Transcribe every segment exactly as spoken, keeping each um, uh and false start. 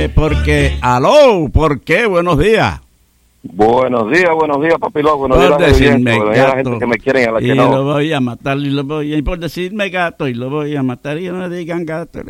Eh, porque, aló, ¿por qué? Buenos días. Buenos días, buenos días, papilón. Buenos por días, decirme a gato, la gente que me quieren y a la y que no. lo voy a matar, y lo voy a, y por decirme gato, y lo voy a matar, y no le digan gato.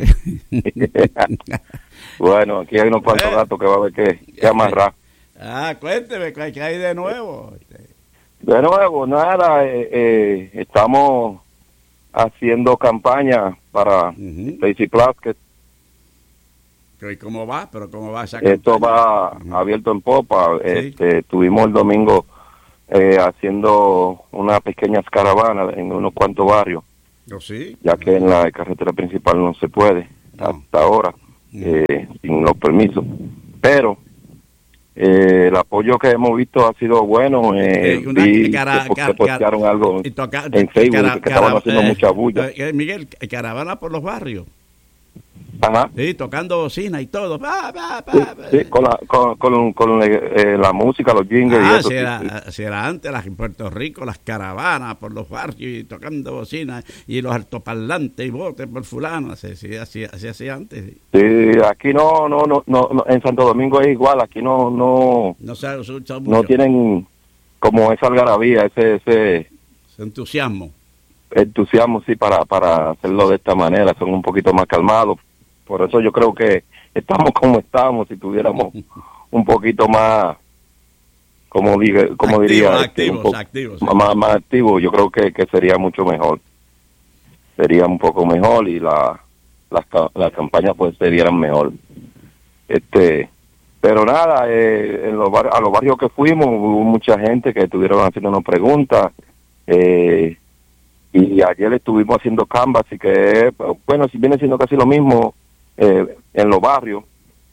Bueno, aquí hay unos cuantos eh, gatos que va a haber que, que amarrar. Ah, cuénteme, ¿qué hay de nuevo? De nuevo, nada, eh, eh, estamos haciendo campaña para uh-huh. Stacy Plaskett. ¿Y cómo va? ¿Pero cómo va esa campaña? Esto va uh-huh. abierto en popa. ¿Sí? Este, estuvimos el domingo eh, haciendo unas pequeñas caravanas en unos cuantos barrios. ¿Oh, sí? Ya que en la carretera principal no se puede no. hasta ahora, uh-huh. eh, sin los permisos. Pero Eh, el apoyo que hemos visto ha sido bueno. Eh, eh, una, vi cara, que cara, postearon cara, algo toca, en Facebook cara, que estaban cara, haciendo eh, mucha bulla. Eh, Miguel, caravana por los barrios. Ajá. Sí, tocando bocina y todo. Pa, pa, pa, sí, sí, con la con, con, con eh, la música, los jingles. Ah, y eso, si, sí, era, sí. si era antes las, en Puerto Rico, las caravanas por los barrios y tocando bocina y los altoparlantes y botes por fulano. Así así, así, así, así antes. Sí. sí, aquí no, no, no, no, en Santo Domingo es igual. Aquí no, no, no, se mucho. no tienen como esa algarabía, ese, ese, ese entusiasmo. Entusiasmo, sí, para, para hacerlo de esta manera. Son un poquito más calmados. Por eso yo creo que estamos como estamos. Si tuviéramos un poquito más, como, diga, como activos, diría, activos, un poco, activos, sí. más, más activos, yo creo que, que sería mucho mejor. Sería un poco mejor y la las la campañas pues serían mejor. Este, pero nada, eh, en los bar, a los barrios que fuimos hubo mucha gente que estuvieron haciéndonos preguntas. Eh, y ayer estuvimos haciendo canvas, así que bueno, si viene siendo casi lo mismo. Eh, en los barrios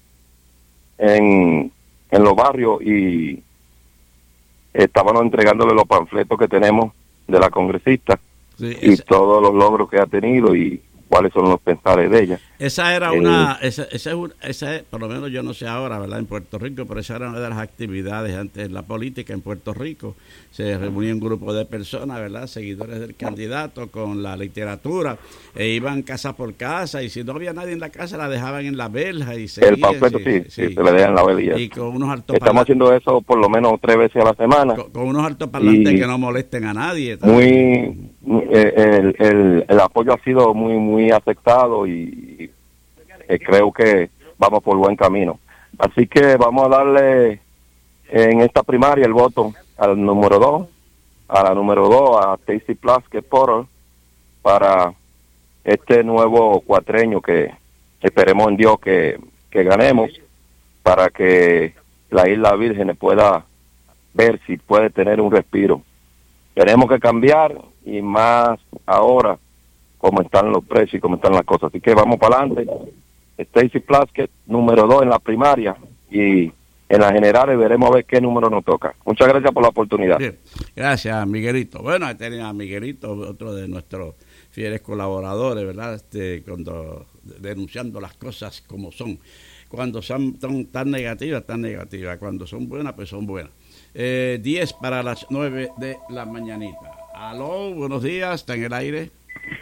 en en los barrios y estábamos entregándole los panfletos que tenemos de la congresista sí, y esa, todos los logros que ha tenido y cuáles son los pensares de ella. Esa era eh, una, esa, esa, esa, por lo menos yo no sé ahora, ¿verdad? En Puerto Rico, pero esa era una de las actividades antes de la política en Puerto Rico. Se reunía un grupo de personas, ¿verdad? Seguidores del candidato con la literatura e iban casa por casa y si no había nadie en la casa la dejaban en la verja y seguían. El panfleto sí, sí, sí, se le dejan en la verja. Y con unos altoparlantes. Estamos haciendo eso por lo menos tres veces a la semana. Con, con unos altoparlantes que no molesten a nadie. También. Muy, el, el, el apoyo ha sido muy, muy aceptado y eh, creo que vamos por buen camino. Así que vamos a darle en esta primaria el voto al número dos, a la número dos, a Stacy Plaskett Porter, para este nuevo cuatrenio que esperemos en Dios que, que ganemos, para que la Isla Vírgenes pueda ver si puede tener un respiro. Tenemos que cambiar y más ahora como están los precios y cómo están las cosas. Así que vamos para adelante. Stacy Plaskett, número dos en la primaria y en las generales veremos a ver qué número nos toca. Muchas gracias por la oportunidad. Bien. Gracias, Miguelito. Bueno, tenía a Miguelito, otro de nuestros fieles colaboradores, ¿verdad? Este, cuando denunciando las cosas como son. Cuando son tan, tan negativas, tan negativas. Cuando son buenas, pues son buenas. Eh, diez para las nueve de la mañanita. Aló, buenos días, ¿está en el aire?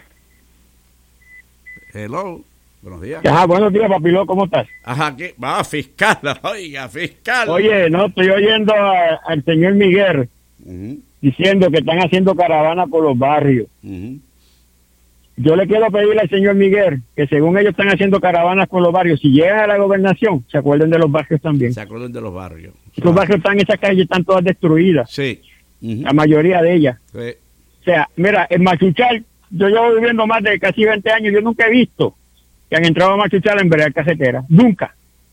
Hello, buenos días. Ajá, buenos días, papiló, ¿cómo estás? Ajá, ¿qué? Va, fiscal, oiga, fiscal. Oye, no, estoy oyendo a, al señor Miguel uh-huh. diciendo que están haciendo caravana por los barrios. Uh-huh. Yo le quiero pedirle al señor Miguel que según ellos están haciendo caravanas por los barrios, si llegan a la gobernación, se acuerden de los barrios también. Se acuerden de los barrios. Los barrios están, esas calles están todas destruidas. Sí. Uh-huh. La mayoría de ellas. Sí. O sea, mira, en Machuchal, yo llevo viviendo más de casi veinte años, yo nunca he visto que han entrado a Machuchal en vereda carretera. Nunca.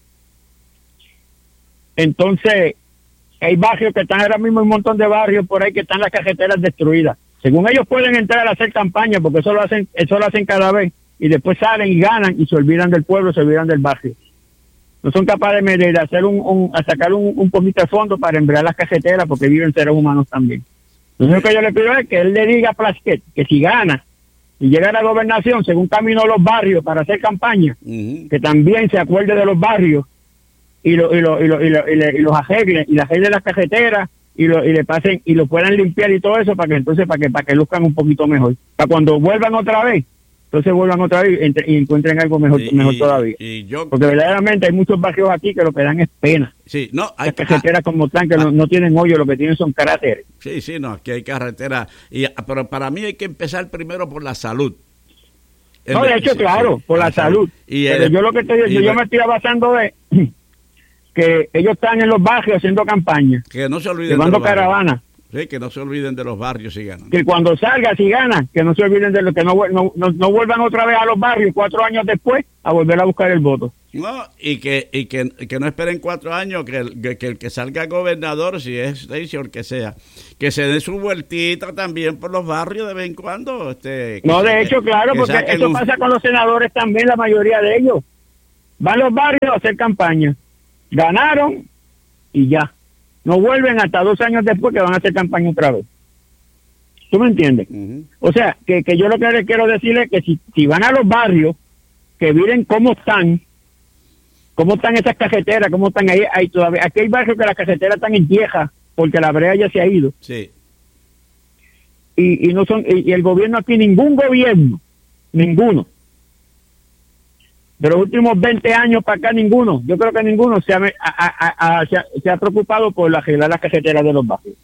Entonces, hay barrios que están ahora mismo, un montón de barrios por ahí que están las carreteras destruidas. Según ellos pueden entrar a hacer campaña, porque eso lo hacen, eso lo hacen cada vez, y después salen y ganan y se olvidan del pueblo, se olvidan del barrio. No son capaces de, de hacer un, un a sacar un, un poquito de fondo para embrear las carreteras porque viven seres humanos también. Lo único que yo le pido es que él le diga a Plaskett que si gana y llega a la gobernación, según caminó los barrios para hacer campaña, uh-huh. que también se acuerde de los barrios y, lo, y, lo, y, lo, y, lo, y, le, y los arregle, y le arregle las carreteras y lo, y le pasen y lo puedan limpiar y todo eso para que entonces para que para que luzcan un poquito mejor. Para cuando vuelvan otra vez, entonces vuelvan otra vez y, entre, y encuentren algo mejor, y, mejor y, todavía. Y yo, porque verdaderamente hay muchos barrios aquí que lo que dan es pena. Sí, no, hay Las carreteras como están, que ah, no, no tienen hoyo, lo que tienen son cráteres. Sí, sí, no, aquí hay carreteras. Y, pero para mí hay que empezar primero por la salud. No, de hecho, sí, claro, por la, la salud. salud. Y Pero el, yo lo que estoy yo, yo me estoy basando de que ellos están en los barrios haciendo campaña. Que no se olviden llevando caravanas. Sí, que no se olviden de los barrios si ganan. Que cuando salga, si ganan, que no se olviden de lo que no, no, no, no vuelvan otra vez a los barrios cuatro años después a volver a buscar el voto. No, y que y que, que no esperen cuatro años que el que, que el que salga gobernador, si es Stacey o el que sea, que se dé su vueltita también por los barrios de vez en cuando. Este, no, de se, hecho, claro, porque eso un... pasa con los senadores también, la mayoría de ellos. Van a los barrios a hacer campaña. Ganaron y ya. No vuelven hasta dos años después que van a hacer campaña otra vez. ¿Tú me entiendes? Uh-huh. O sea, que, que yo lo que les quiero decir es que si, si van a los barrios, que miren cómo están, cómo están esas cajeteras, cómo están ahí, ahí todavía. Aquí hay barrios que las cajeteras están en viejas porque la brea ya se ha ido. Sí. Y, y no son y, y el gobierno aquí, ningún gobierno, ninguno, de los últimos veinte años para acá, ninguno, yo creo que ninguno se ha, a, a, a, se ha, se ha preocupado por arreglar las cajeteras de los barrios.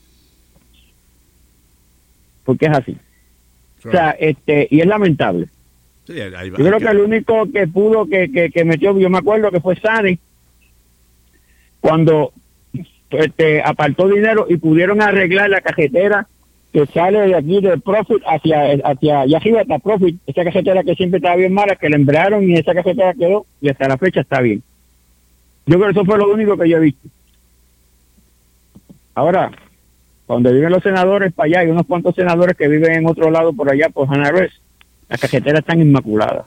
Porque es así. Claro. O sea, este, y es lamentable. Sí, ahí va, yo creo que... que el único que pudo, que, que, que metió, yo me acuerdo que fue Sani, cuando este, apartó dinero y pudieron arreglar la cajetera que sale de aquí del Profit hacia, hacia allá arriba hasta Profit, esa cajetera que siempre estaba bien mala, que la embrearon y esa cajetera quedó y hasta la fecha está bien. Yo creo que eso fue lo único que yo he visto. Ahora, donde viven los senadores para allá, hay unos cuantos senadores que viven en otro lado por allá, por Hannah Rest, las cajeteras están inmaculadas.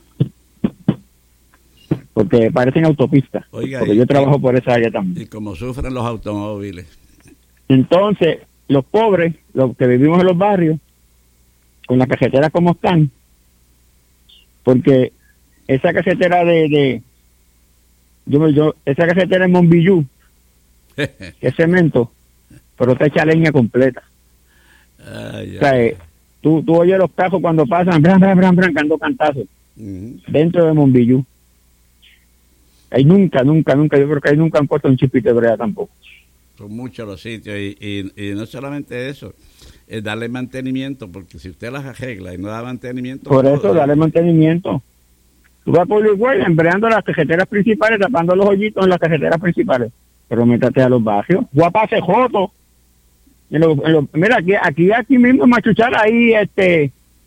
Porque parecen autopistas. Oiga, porque y, yo trabajo por esa área también. Y como sufren los automóviles. Entonces, los pobres, los que vivimos en los barrios, con las cajeteras como están, porque esa cajetera de, de yo, yo esa cajetera en Monbillú, que es cemento, pero está hecha leña completa. Ay, o sea, eh, tú, tú oyes los cajos cuando pasan, bran, bran, bran, bran, cantando cantazos, uh-huh. dentro de Monbillú. Ahí nunca, nunca, nunca, yo creo que ahí nunca han puesto un chipito de brea tampoco. Son muchos los sitios y, y, y no solamente eso, es darle mantenimiento, porque si usted las arregla y no da mantenimiento... Por eso, todo, darle mantenimiento. Tú vas por el igual, embreando las cajeteras principales, tapando los hoyitos en las cajeteras principales, pero métate a los barrios. Guapa hace joto. En lo, en lo, mira, aquí, aquí, aquí mismo, Machuchar, ahí, este...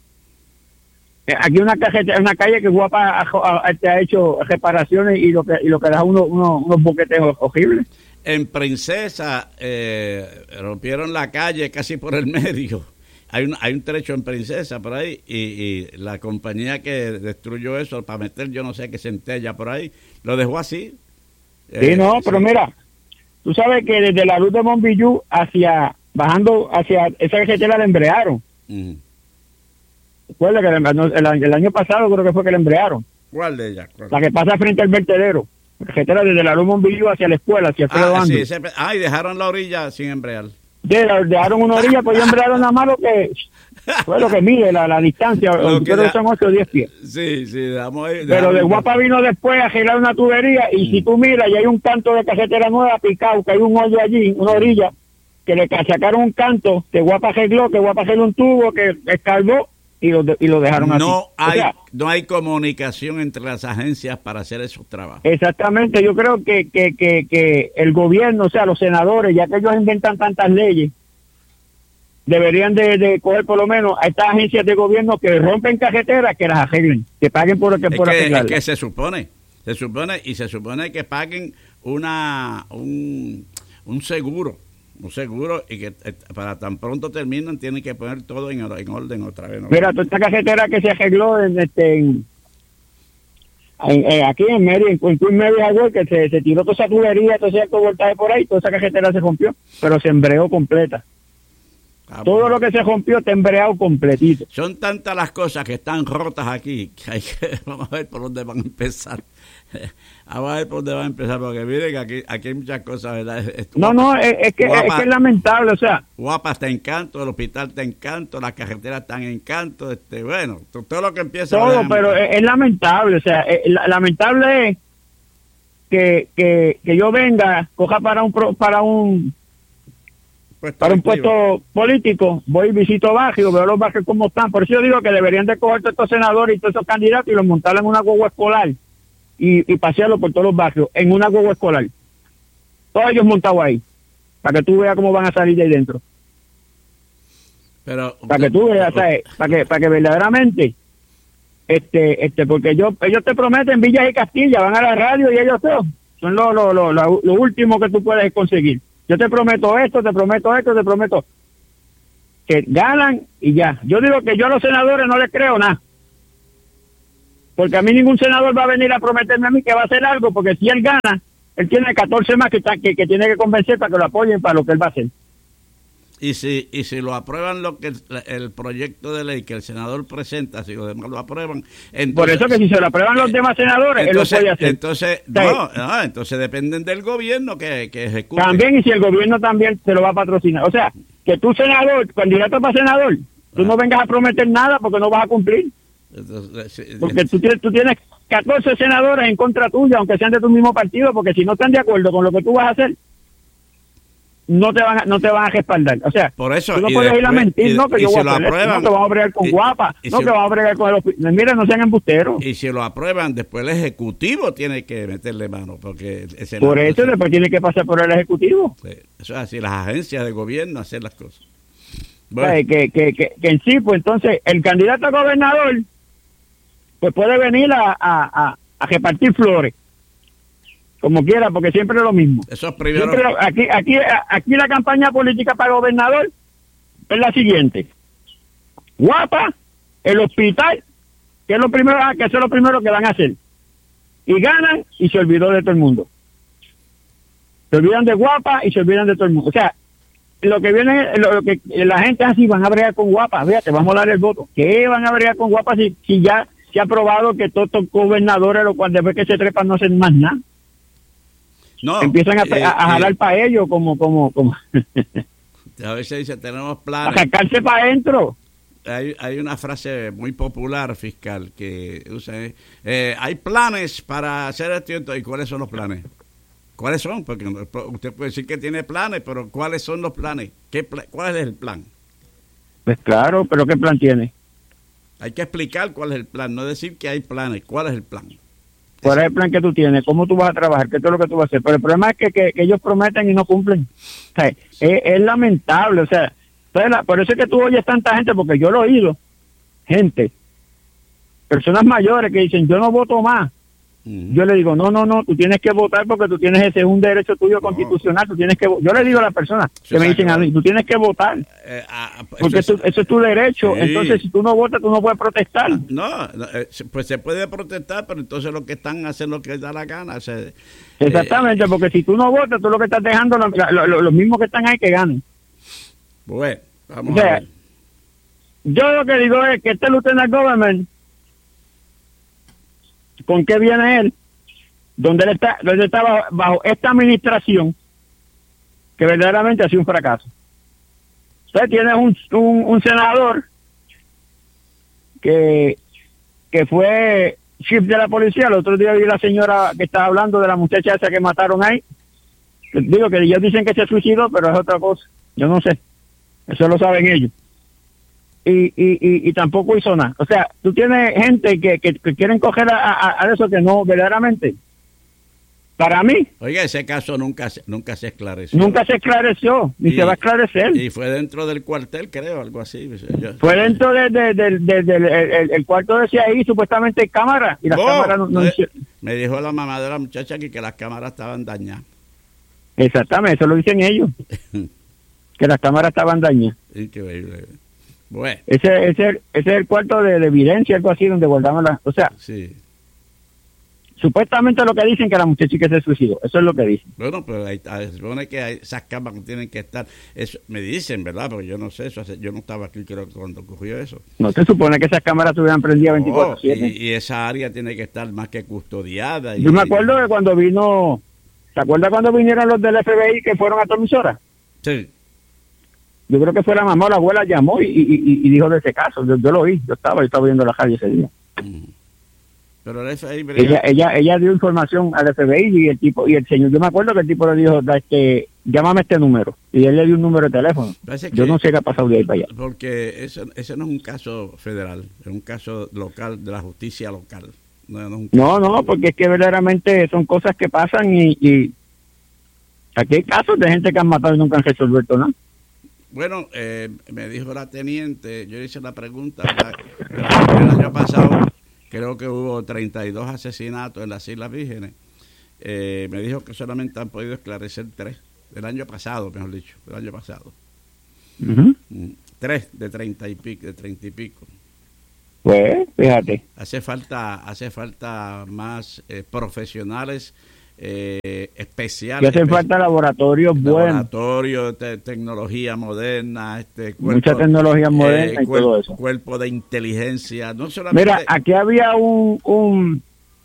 Aquí una cajetera, una calle que Guapa ha, ha, ha hecho reparaciones y lo que, y lo que da uno, uno, unos boquetes horribles. En Princesa eh, rompieron la calle casi por el medio. Hay un, hay un trecho en Princesa por ahí y, y la compañía que destruyó eso para meter yo no sé qué centella por ahí, lo dejó así. Sí, eh, no, pero sí. Mira, tú sabes que desde la luz de Monbillú hacia, bajando hacia esa carretera la embrearon. Uh-huh. Recuerda que el, el, el año pasado creo que fue que la embrearon. ¿Cuál de ellas? ¿Cuál? La que pasa frente al vertedero. La carretera desde la luz Monbillú hacia la escuela, hacia ah, sí, ese, ah, y dejaron la orilla sin embrear. Sí, la, dejaron una orilla, pues ya embrearon nada más lo que fue lo que mide la, la distancia, lo creo que son ocho o diez pies. Sí, sí, dejamos ahí. Pero de Guapa vino después a arreglar una tubería y mm. si tú miras, ya hay un canto de carretera nueva picado, que hay un hoyo allí, una orilla, que le sacaron un canto, que Guapa arregló, que Guapa arregló un tubo, que escarbó y lo, de, y lo dejaron así. No hay, o sea, no hay comunicación entre las agencias para hacer esos trabajos. Exactamente, yo creo que, que, que, que el gobierno, o sea, los senadores, ya que ellos inventan tantas leyes, deberían de, de coger por lo menos a estas agencias de gobierno que rompen carreteras, que las arreglen, que paguen por lo que por arreglarlas. Es que se supone, se supone y se supone que paguen una un, un seguro. Un seguro y que eh, para tan pronto terminan tienen que poner todo en, en orden otra vez. ¿no? Mira, toda esta carretera que se arregló en este en, en, en, aquí en Mary, en Queen Mary Highway, que se, se tiró toda esa tubería, todo ese voltaje por ahí, toda esa carretera se rompió, pero se embreó completa. Ah, Todo bueno. lo que se rompió está embreado completito. Son tantas las cosas que están rotas aquí que hay que vamos a ver por dónde van a empezar. Vamos a ver por dónde van a empezar, porque miren que aquí, aquí hay muchas cosas, ¿verdad? Esto, No, no, es, es, que, Guapa. es que es lamentable, o sea, Guapa está en canto, el hospital está en canto, las carreteras están en canto, este, bueno, to- todo lo que empieza... todo, ¿verdad? pero es, es lamentable, o sea, es- la- lamentable es que, que, que yo venga, coja para un pro- para un Puesto para un activo. puesto político, voy y visito barrios, veo los barrios cómo están. Por eso yo digo que deberían de coger todos estos senadores y todos esos candidatos y los montar en una guagua escolar y, y pasearlos por todos los barrios en una guagua escolar. Todos ellos montados ahí, para que tú veas cómo van a salir de ahí dentro. Pero, Para que tú veas, ¿sabes? Para que, para que verdaderamente, este, este, porque ellos, ellos te prometen Villas y Castilla, van a la radio y ellos son, son lo, lo, lo, lo, lo último que tú puedes conseguir. Yo te prometo esto, te prometo esto, te prometo que ganan y ya. Yo digo que yo a los senadores no les creo nada. Porque a mí ningún senador va a venir a prometerme a mí que va a hacer algo, porque si él gana, él tiene catorce más que, está- que, que tiene que convencer para que lo apoyen para lo que él va a hacer. y si y si lo aprueban lo que el, el proyecto de ley que el senador presenta, si los demás lo aprueban, entonces, Por eso que si se lo aprueban los demás senadores, entonces, él lo puede hacer. entonces O sea, no, no, entonces dependen del gobierno que, que ejecute. También, y si el gobierno también se lo va a patrocinar. O sea, que tú, senador, candidato para senador, tú no vengas a prometer nada porque no vas a cumplir. Entonces, sí, Porque tú tienes, tú tienes catorce senadores en contra tuya, aunque sean de tu mismo partido, porque si no están de acuerdo con lo que tú vas a hacer, no te van a, no te van a respaldar. O sea, Por eso, tú no y puedes ir a después- mentir, y- no, que y yo si voy lo a hacer esto, aprueban, no, que vamos a bregar con y- guapa, y no, si- que vamos a bregar con el hospital. Mira, no sean embusteros. y si lo aprueban, después el ejecutivo tiene que meterle mano, porque ese Por eso después tiene que pasar por el Ejecutivo. Sí, eso es así, las agencias de gobierno hacer las cosas. O Bueno, sea, que, que, que, que en sí, pues entonces, el candidato a gobernador, pues puede venir a, a, a, a repartir flores, como quiera, porque siempre es lo mismo. esos primeros... Siempre lo- aquí, aquí, aquí la campaña política para gobernador es la siguiente. Guapa, el hospital, que es lo primero, ah, que eso es lo primero que van a hacer. Y ganan y se olvidó de todo el mundo. Se olvidan de Guapa y se olvidan de todo el mundo. O sea, lo que viene, lo, lo que la gente así van a bregar con Guapa, fíjate, vamos a dar el voto. ¿Qué van a bregar con Guapa si, si ya se ha probado que todos estos gobernadores, lo cual después que se trepan no hacen más nada? No, Empiezan a, eh, a, a jalar eh, para ellos como, como, como a veces dice, tenemos a planes. sacarse para adentro. Hay, hay una frase muy popular, fiscal, que usa, eh, eh, hay planes para hacer esto y esto. ¿Y cuáles son los planes? ¿Cuáles son? Porque no- usted puede decir que tiene planes, pero ¿cuáles son los planes? ¿Qué pla- ¿Cuál es el plan? Pues claro, pero ¿qué plan tiene? Hay que explicar cuál es el plan, no decir que hay planes. ¿Cuál es el plan? ¿Cuál es el plan que tú tienes? ¿Cómo tú vas a trabajar? ¿Qué es lo que tú vas a hacer? Pero el problema es que, que, que ellos prometen y no cumplen. O sea, es, es lamentable. O sea, entonces la- por eso es que tú oyes tanta gente, porque yo lo he oído. Gente, personas mayores que dicen, yo no voto más. Ujú. Yo le digo, no, no, no, tú tienes que votar porque tú tienes ese es un derecho tuyo constitucional. Tú tienes que vo-". Yo le digo a las personas que Sí, me dicen a claro. mí, tú tienes que votar. Eh, ah, ah, Porque eso eso, eso es tu derecho. Sí. Entonces, si tú no votas, tú no puedes protestar. No, no, eh, se- pues se puede protestar, pero entonces lo que están hacen lo que les da la gana. se- Exactamente, eh, porque si tú no votas, tú lo que estás dejando, lo- lo- lo- los mismos que están ahí que ganen. bueno, vamos O sea, a ver. Yo lo que digo es que este lieutenant government, ¿con qué viene él? Donde él está, donde está bajo, bajo esta administración, que verdaderamente ha sido un fracaso. Usted tiene un, un, un senador que, que fue chief de la policía. El otro día vi la señora que estaba hablando de la muchacha esa que mataron ahí. Digo que ellos dicen que se suicidó, pero es otra cosa. Yo no sé. Eso lo saben ellos. Y, y, y, y tampoco hizo nada. O sea, tú tienes gente que, que, que quieren coger a, a, a eso que no, verdaderamente. Para mí, Oiga, ese caso nunca se, nunca se esclareció. nunca se esclareció, ni Y- se va a esclarecer. Y fue dentro del cuartel, creo, algo así. Yo- Fue dentro de, de, de- de- del el, el cuarto decía ahí, supuestamente hay cámaras, y las Oh, cámaras no, no eh, hicieron. me dijo la mamá de la muchacha aquí que las cámaras estaban dañadas. Exactamente, eso lo dicen ellos, que las cámaras estaban dañadas. Increíble. Bueno, Ese, ese, ese es el cuarto de, de evidencia, algo así, donde guardaban las... O sea, sí. supuestamente lo que dicen que la muchacha que se suicidó, eso es lo que dicen. Bueno, pero ahí, se supone que hay, esas cámaras tienen que estar, eso me dicen, ¿verdad? Porque yo no sé, eso hace, yo no estaba aquí creo cuando ocurrió eso. No se supone que esas cámaras estuvieran prendidas veinticuatro siete. Oh, y, y esa área tiene que estar más que custodiada. Y, yo me acuerdo de cuando vino, ¿te acuerdas cuando vinieron los del F B I que fueron a tu emisora? Sí. Yo creo que fue la mamá o la abuela llamó y, y, y dijo de ese caso. Yo, yo lo vi, yo estaba, yo estaba viendo la radio ese día. Mm. Pero el F B I... Ella, ella, ella dio información al F B I y el tipo, y el señor, yo me acuerdo que el tipo le dijo, da este, llámame este número. Y él le dio un número de teléfono. Yo no sé qué ha pasado de ahí para allá. Porque ese, ese no es un caso federal, es un caso local, de la justicia local. No, no, es un no, no, porque es que verdaderamente son cosas que pasan y, y aquí hay casos de gente que han matado y nunca han resuelto nada. Bueno, eh, me dijo la teniente, yo hice la pregunta, ¿verdad? El año pasado creo que hubo treinta y dos asesinatos en las Islas Vírgenes. Eh, me dijo que solamente han podido esclarecer tres, del año pasado, mejor dicho, del año pasado. Uh-huh. Tres de treinta y pico, de treinta y pico. Pues, fíjate. Hace falta, hace falta más eh, profesionales eh, especiales. Y hacen falta laboratorios buenos. Laboratorios, te, tecnología moderna, este cuerpo, mucha tecnología moderna eh, y cuerpo, todo eso. Cuerpo de inteligencia, no solamente. Mira, aquí había un, un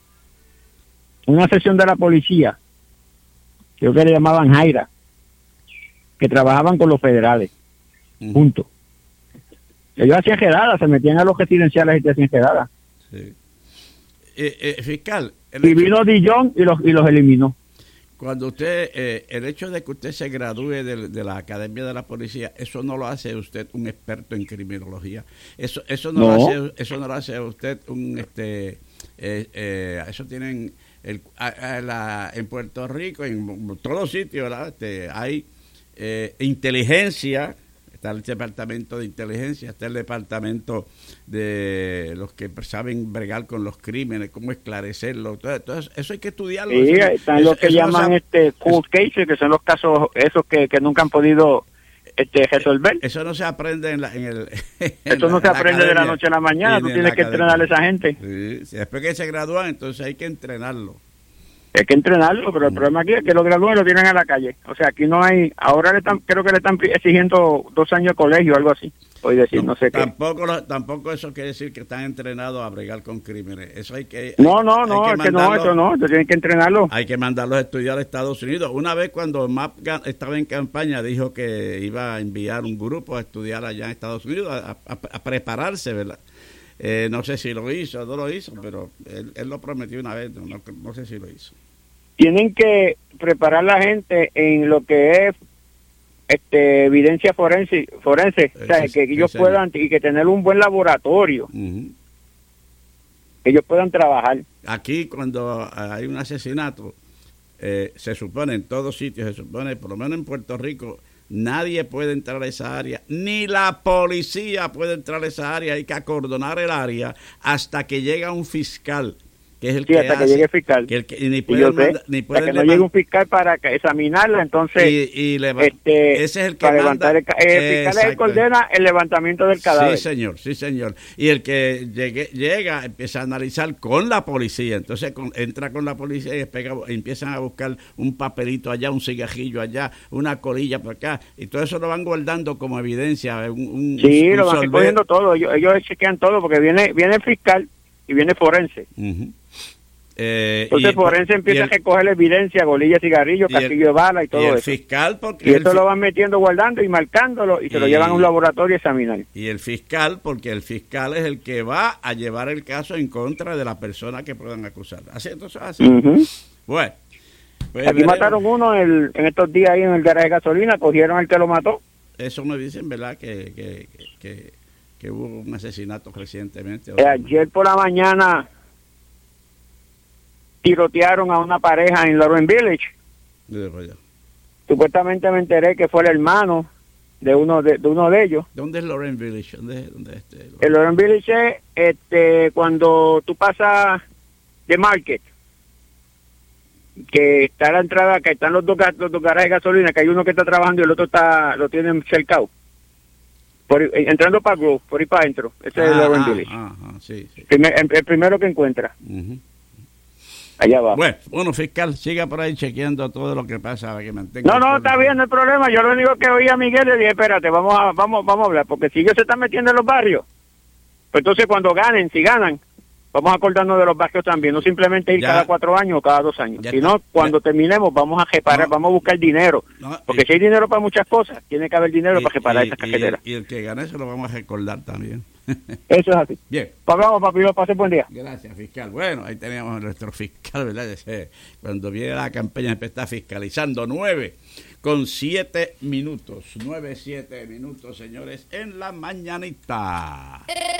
una sección de la policía, creo que le llamaban Jaira, que trabajaban con los federales, uh-huh. juntos. Ellos hacían redadas, se metían a los residenciales y te hacían redadas. Sí. Eh, eh, fiscal. Y vino Dillon y los, y los eliminó. Cuando usted, eh, el hecho de que usted se gradúe de, de la Academia de la Policía, eso no lo hace usted un experto en criminología. Eso eso no, no. Lo hace, eso no lo hace usted un, este, eh, eh, eso tienen el, a, a la, en Puerto Rico, en todos sitios, ¿verdad? Este, hay eh, inteligencia. Está el departamento de inteligencia, está el departamento de los que saben bregar con los crímenes, cómo esclarecerlo. Entonces, eso hay que estudiarlo. Sí, eso, están eso, los que llaman no este cold cases, que son los casos esos que, que nunca han podido este resolver. Eso no se aprende en, la, en el... En eso no la, se aprende de la noche a la mañana, tú tienes que entrenar a esa gente. Sí, sí, después que se gradúan, entonces hay que entrenarlo. Hay que entrenarlo, pero el problema aquí es que los gradúan y lo tienen a la calle. O sea, aquí no hay... Ahora le están, creo que le están exigiendo dos años de colegio o algo así. Voy a decir, no, no sé tampoco, qué. Tampoco eso quiere decir que están entrenados a bregar con crímenes. Eso hay que... No, no, no, hay que es que no, eso no. Tienen que entrenarlo. Hay que mandarlos a estudiar a Estados Unidos. Una vez cuando Mapgan estaba en campaña, dijo que iba a enviar un grupo a estudiar allá en Estados Unidos, a, a, a prepararse, ¿verdad? Eh, no sé si lo hizo o no lo hizo, pero él, él lo prometió una vez, no, no, no sé si lo hizo. Tienen que preparar la gente en lo que es este evidencia forense, forense o sea, que ellos puedan y que tener un buen laboratorio, uh-huh. que ellos puedan trabajar. Aquí cuando hay un asesinato, eh, se supone en todos sitios, se supone, por lo menos en Puerto Rico, nadie puede entrar a esa área, ni la policía puede entrar a esa área, hay que acordonar el área hasta que llega un fiscal. Que es el sí, que hasta hace, que llegue el fiscal. Que el que, ni puede manda, ni hasta que no llegue un fiscal para examinarla, entonces y, y leva, este, ese es el que para manda, levantar el, el fiscal es el que ordena el levantamiento del cadáver. Sí, señor, sí, señor. Y el que llegue, llega empieza a analizar con la policía, entonces con, entra con la policía y pega, empiezan a buscar un papelito allá, un cigajillo allá, una colilla por acá, y todo eso lo van guardando como evidencia. Un, un, sí, un lo van recogiendo todo, ellos, ellos chequean todo, porque viene, viene el fiscal y viene forense. Uh-huh. Eh, Entonces y, forense empieza el, a recoger la evidencia, bolillas, cigarrillos, casquillo de bala y todo y el eso. Fiscal porque y eso el, lo van metiendo, guardando y marcándolo y, y se lo llevan a un laboratorio a examinar. Y el fiscal, porque el fiscal es el que va a llevar el caso en contra de la persona que puedan acusar. Así, entonces así. Uh-huh. Bueno. Pues aquí veremos. Mataron uno el, en estos días ahí en el garaje de gasolina, cogieron al que lo mató. Eso me dicen, ¿verdad? Que, que, que, que, que hubo un asesinato recientemente. Eh, ayer por la mañana tirotearon a una pareja en Lawrence Village. De Supuestamente me enteré que fue el hermano de uno de, de uno de ellos. ¿Dónde es Lawrence Village? ¿Dónde, dónde es este? Lawrence? El Lawrence Village es este, cuando tú pasas de Market, que está a la entrada, que están los dos, los dos garajes de gasolina, que hay uno que está trabajando y el otro está lo tienen cercado. Por, entrando para Grove, por ahí para adentro. Ese ah, es el Lawrence ah, Village. Ah, ah, sí, sí. Primer, el, el primero que encuentra. Uh-huh. allá va. Bueno, bueno, fiscal, siga por ahí chequeando todo lo que pasa para que mantenga. No, no, está bien, no hay problema. Yo lo único que oí a Miguel le dije, espérate, vamos a, vamos, vamos a hablar, porque si ellos se están metiendo en los barrios, pues entonces cuando ganen, si ganan, vamos a acordarnos de los barrios también, no simplemente ir ya, cada cuatro años o cada dos años, sino está, cuando ya, terminemos vamos a reparar, no, vamos a buscar dinero, no, porque y, si hay dinero para muchas cosas, tiene que haber dinero y, para reparar y, esas carreteras. Y, y el que gane se lo vamos a recordar también. Eso es así. Bien. Pues vamos, papi, lo pase buen día. Gracias, fiscal. Bueno, ahí teníamos a nuestro fiscal, ¿verdad? Cuando viene la campaña siempre está fiscalizando. Nueve con siete minutos. Nueve, siete minutos, señores, en la mañanita.